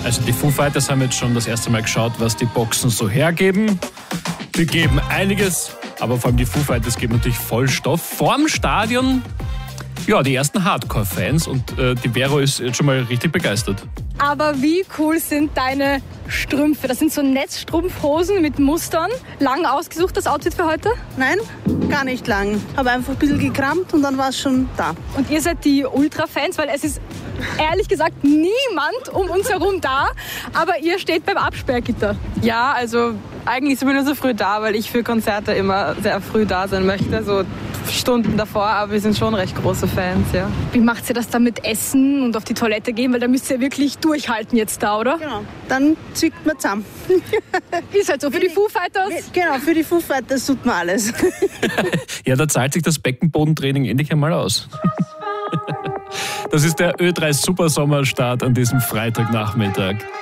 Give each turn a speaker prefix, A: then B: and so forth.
A: Also die Foo Fighters haben jetzt schon das erste Mal geschaut, was die Boxen so hergeben. Die geben einiges, aber vor allem die Foo Fighters geben natürlich voll Stoff. Vorm Stadion, ja, die ersten Hardcore-Fans und die Vero ist jetzt schon mal richtig begeistert.
B: Aber wie cool sind deine Strümpfe? Das sind so Netzstrumpfhosen mit Mustern. Lang ausgesucht, das Outfit für heute?
C: Nein, gar nicht lang. Habe einfach ein bisschen gekramt und dann war es schon da.
B: Und ihr seid die Ultra-Fans, weil es ist ehrlich gesagt niemand um uns herum da, aber ihr steht beim Absperrgitter.
D: Ja, also eigentlich sind wir nur so früh da, weil ich für Konzerte immer sehr früh da sein möchte, so Stunden davor, aber wir sind schon recht große Fans, ja.
B: Wie macht ihr das dann mit Essen und auf die Toilette gehen? Weil da müsst ihr wirklich durchhalten jetzt da, oder?
C: Genau, dann zwickt man zusammen.
B: Ist halt so, für die Foo Fighters?
C: Genau, für die Foo Fighters tut man alles.
A: Ja, da zahlt sich das Beckenbodentraining endlich einmal aus. Das ist der Ö3 Supersommerstart an diesem Freitagnachmittag.